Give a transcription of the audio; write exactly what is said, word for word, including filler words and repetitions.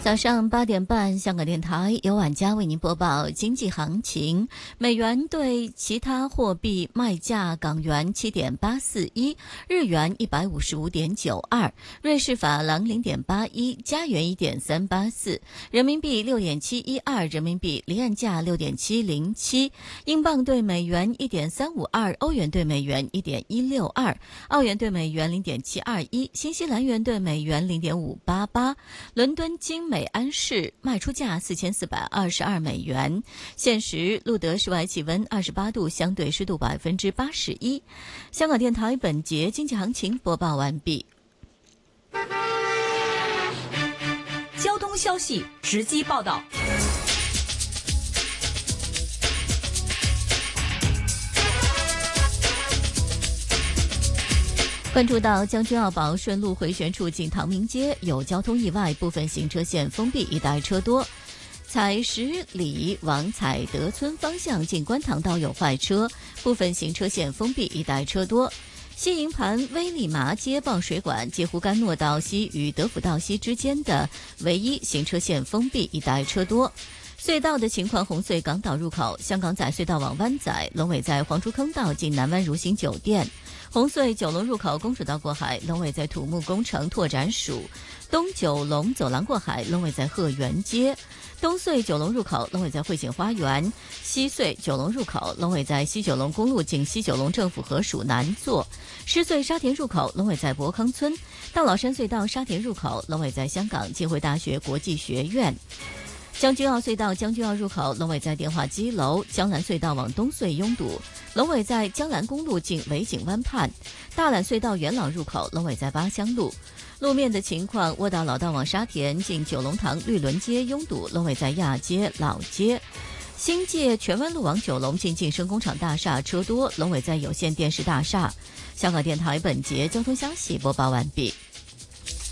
早上八点半，香港电台由晚佳为您播报经济行情。美元对其他货币卖价：港元七点八四一，日元一百五十五点九二，瑞士法郎零点八一，加元一点三八四，人民币六点七一二，人民币离岸价六点七零七，英镑对美元一点三五二，欧元对美元一点一六二，澳元对美元零点七二一，新西兰元对美元零点五八八。伦敦金美安士卖出价四千四百二十二美元。现时录得室外气温二十八度，相对湿度百分之八十一。香港电台本节经济行情播报完毕。 交通消息直击报道。 关注到将军澳宝顺路回旋处近唐明街有交通意外，部分行车线封闭，一带车多。采石里往采德村方向近观塘道有坏车，部分行车线封闭，一带车多。西营盘威利麻街泵水管介乎甘诺道西与德辅道西之间的唯一行车线封闭，一带车多。隧道的情况：红隧港岛入口，香港仔隧道往湾仔，龙尾在黄竹坑道近南湾如行酒店；红隧九龙入口公主道过海，龙尾在土木工程拓展署；东九龙走廊过海，龙尾在鹤园街；东隧九龙入口，龙尾在汇景花园；西隧九龙入口，龙尾在西九龙公路近西九龙政府合署南座；狮隧沙田入口，龙尾在博康村；大老山隧道沙田入口，龙尾在香港浸会大学国际学院。将军澳隧道将军澳入口，龙尾在电话机楼；江南隧道往东隧拥堵，龙尾在江南公路近维景湾畔；大榄隧道元朗入口，龙尾在八乡路。路面的情况：窝道老道往沙田近九龙塘绿伦街拥堵，龙尾在亚街老街；新界荃湾路往九龙近晋升工厂大厦车多，龙尾在有线电视大厦。香港电台本节交通消息播报完毕。